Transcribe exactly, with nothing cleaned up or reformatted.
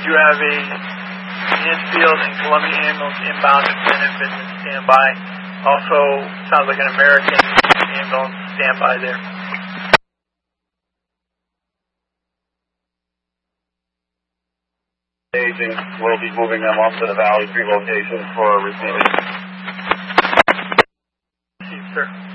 Did you have a Mansfield and Columbia ambulance inbound and benefits and standby? Also, sounds like an American ambulance standby there. Aging, we'll be moving them up to the Valley three location for receiving. Receive, sir.